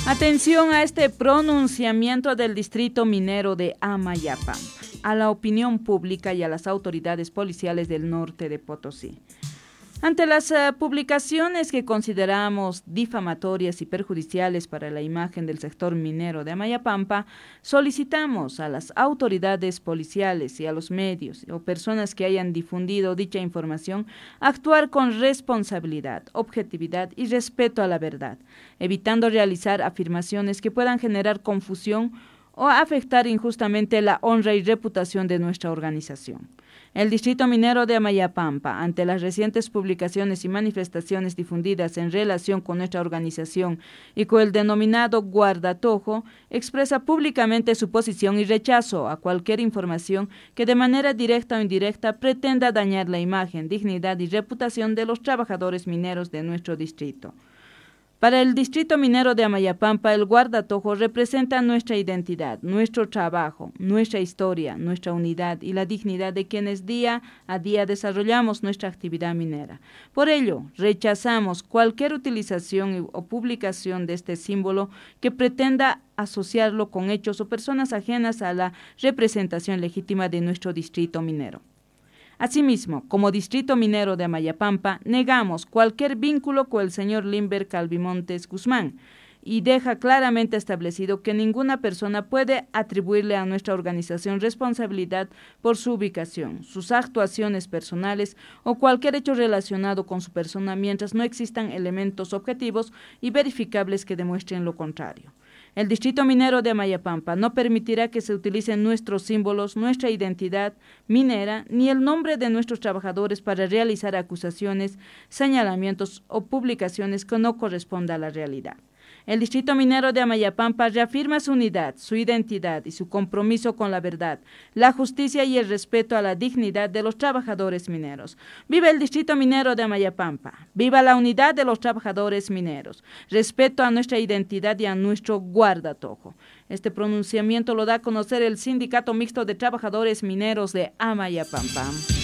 Atención a este pronunciamiento del distrito minero de Amayapampa, a la opinión pública y a las autoridades policiales del norte de Potosí. Ante las publicaciones que consideramos difamatorias y perjudiciales para la imagen del sector minero de Amayapampa, solicitamos a las autoridades policiales y a los medios o personas que hayan difundido dicha información actuar con responsabilidad, objetividad y respeto a la verdad, evitando realizar afirmaciones que puedan generar confusión o afectar injustamente la honra y reputación de nuestra organización. El Distrito Minero de Amayapampa, ante las recientes publicaciones y manifestaciones difundidas en relación con nuestra organización y con el denominado guardatojo, expresa públicamente su posición y rechazo a cualquier información que de manera directa o indirecta pretenda dañar la imagen, dignidad y reputación de los trabajadores mineros de nuestro distrito. Para el Distrito Minero de Amayapampa, el guardatojo representa nuestra identidad, nuestro trabajo, nuestra historia, nuestra unidad y la dignidad de quienes día a día desarrollamos nuestra actividad minera. Por ello, rechazamos cualquier utilización o publicación de este símbolo que pretenda asociarlo con hechos o personas ajenas a la representación legítima de nuestro distrito minero. Asimismo, como Distrito Minero de Amayapampa, negamos cualquier vínculo con el señor Limber Calvimontes Guzmán y deja claramente establecido que ninguna persona puede atribuirle a nuestra organización responsabilidad por su ubicación, sus actuaciones personales o cualquier hecho relacionado con su persona mientras no existan elementos objetivos y verificables que demuestren lo contrario. El Distrito Minero de Amayapampa no permitirá que se utilicen nuestros símbolos, nuestra identidad minera, ni el nombre de nuestros trabajadores para realizar acusaciones, señalamientos o publicaciones que no correspondan a la realidad. El Distrito Minero de Amayapampa reafirma su unidad, su identidad y su compromiso con la verdad, la justicia y el respeto a la dignidad de los trabajadores mineros. ¡Viva el Distrito Minero de Amayapampa! ¡Viva la unidad de los trabajadores mineros! Respeto a nuestra identidad y a nuestro guardatojo. Este pronunciamiento lo da a conocer el Sindicato Mixto de Trabajadores Mineros de Amayapampa.